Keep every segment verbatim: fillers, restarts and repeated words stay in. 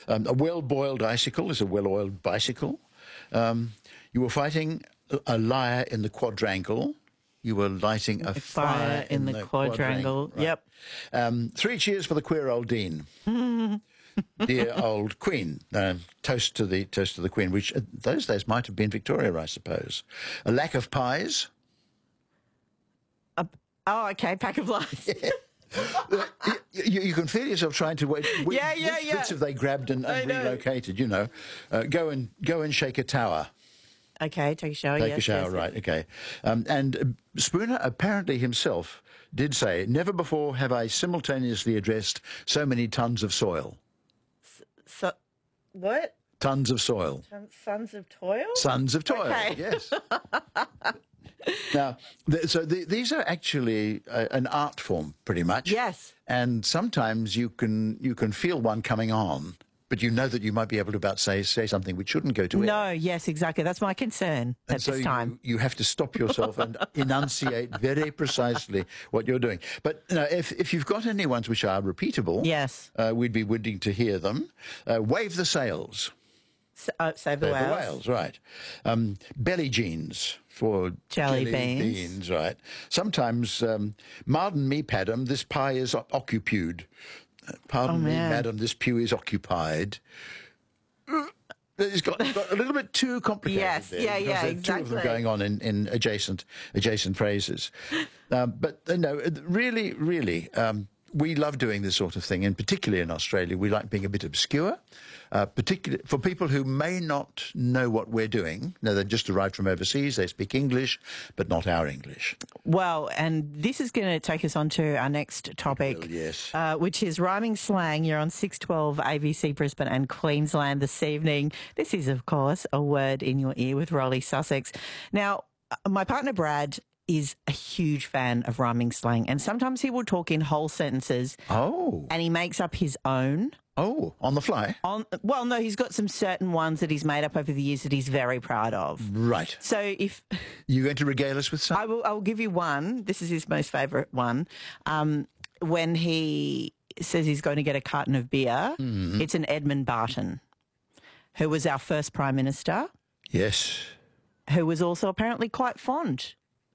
Um, a well-boiled icicle is a well-oiled bicycle. Um, you were fighting a liar in the quadrangle. You were lighting a, A fire, fire in the quadrangle. Right. Yep. Um, three cheers for the queer old Dean. Dear old Queen. Uh, toast to the toast to the Queen, which uh, those days might have been Victoria, I suppose. A lack of pies. Uh, oh, okay. Pack of lies. you, you can feel yourself trying to wait. Which, Yeah, yeah, which yeah. bits have they grabbed and, and relocated? You know, uh, go and go and shake a tower. Okay, take a shower. Take yes, a shower, yes. right? Okay. Um, and uh, Spooner apparently himself did say, "Never before have I simultaneously addressed so many tons of soil." So, what? Tons of soil. Sons of toil? Sons of toil. Okay. Yes. Now, th- so the, these are actually uh, an art form, pretty much. Yes. And sometimes you can you can feel one coming on, but you know that you might be able to about say say something which shouldn't go to air. No, yes, exactly. That's my concern And at so this time. You, you have to stop yourself and enunciate very precisely what you're doing. But you know, if if you've got any ones which are repeatable, Yes. uh, we'd be willing to hear them. Uh, wave the sails. S- uh, save the Save whales. the whales, right. Um, belly jeans for Jelly jelly beans. beans, right. Sometimes, um, pardon me, madam, this pie is o- occupied. Uh, Pardon Oh, me, man. madam, this pew is occupied. It's got, got a little bit too complicated Yes, there. yeah, because yeah, there are two of them exactly. going on in, in adjacent adjacent phrases. Um, but uh, no, uh, really, really, um, we love doing this sort of thing, and particularly in Australia, we like being a bit obscure. Uh, particularly for people who may not know what we're doing. No, they've just arrived from overseas. They speak English, but not our English. Well, and this is going to take us on to our next topic, will, yes. uh, which is rhyming slang. You're on six twelve A B C Brisbane and Queensland this evening. This is, of course, a word in your ear with Rolly Sussex. Now, uh, my partner Brad is a huge fan of rhyming slang, and sometimes he will talk in whole sentences, Oh, and he makes up his own. oh, on the fly. On well, no, he's got some certain ones that he's made up over the years that he's very proud of. Right. So if You going to regale us with some? I will, I will give you one. This is his most favourite one. Um, when he says he's going to get a carton of beer, Mm-hmm. it's an Edmund Barton, who was our first Prime Minister, Yes. who was also apparently quite fond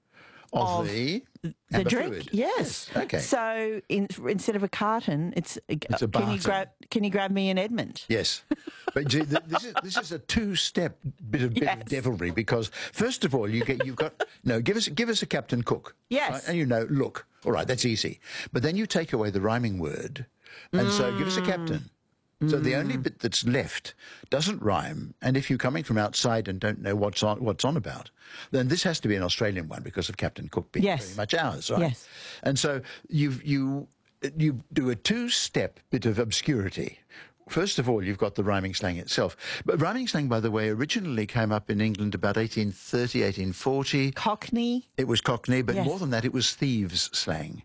Of, of the the amber drink. fluid. Yes. Okay. So in, instead of a carton, it's, It's a can you Barton. grab can you grab me an Edmund? Yes, but gee, th- this is this is a two-step bit of bit Yes. of devilry, because first of all you get you've got no give us give us a Captain Cook. Yes. Right? And you know, look, all right, that's easy. But then you take away the rhyming word, and so give us a captain. So the only bit that's left doesn't rhyme, and if you're coming from outside and don't know what's on what's on about, then this has to be an Australian one because of Captain Cook being Yes. very much ours, right? Yes. And so you you you do a two-step bit of obscurity. First of all, you've got the rhyming slang itself. But rhyming slang, by the way, originally came up in England about eighteen thirty, eighteen forty. Cockney. It was Cockney, but Yes. more than that, it was thieves' slang.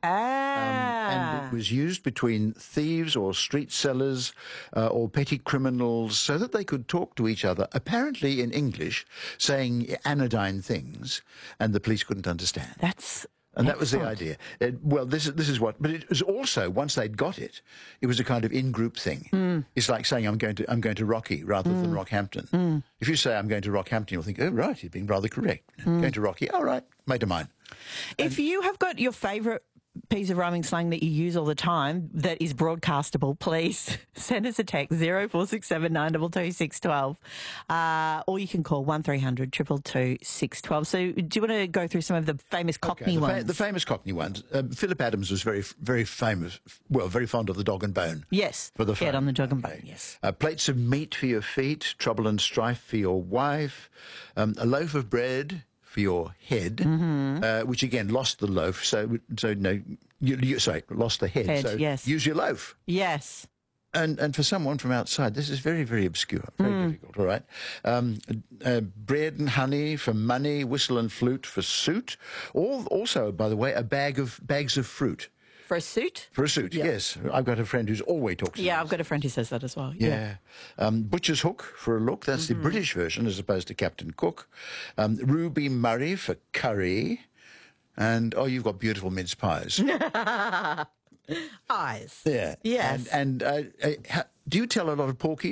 Ah. And it was used between thieves or street sellers uh, or petty criminals so that they could talk to each other, apparently in English, saying anodyne things, and the police couldn't understand. That's And that was the excellent. idea. It, well, this is this is what, but it was also once they'd got it, it was a kind of in-group thing. Hmm. It's like saying I'm going to I'm going to Rocky rather than Rockhampton. Hmm. If you say I'm going to Rockhampton, you'll think, oh right, you're being rather correct. Hmm. Going to Rocky, all right, mate of mine. If you have got your favourite piece of rhyming slang that you use all the time that is broadcastable, please send us a text zero four six seven nine two two six one two, uh, or you can call one three hundred two two two six one two. So do you want to go through some of the famous Cockney the, fa- ones? the famous Cockney ones. Um, Philip Adams was very very famous. Well, very fond of the dog and bone. Yes, For the get phone. on the dog and Okay. bone, yes. Uh, plates of meat for your feet, trouble and strife for your wife, um, a loaf of bread for your head, Mm-hmm. uh, which again lost the loaf. So, so no, you, you sorry, lost the head. Head, so yes. use your loaf. Yes. And and for someone from outside, this is very very obscure, very Hmm. difficult. All right, um, uh, bread and honey for money, whistle and flute for suit. All also, by the way, a bag of bags of fruit. For a suit? For a suit, yes. I've got a friend who's always talks. Yeah, about I've got a friend who says that as well. Yeah. Um, butcher's hook for a look. That's Mm-hmm. the British version as opposed to Captain Cook. Um, Ruby Murray for curry. And, oh, you've got beautiful mince pies. Eyes. Yeah. Yes. And, and uh, uh, ha- do you tell a lot of porkies?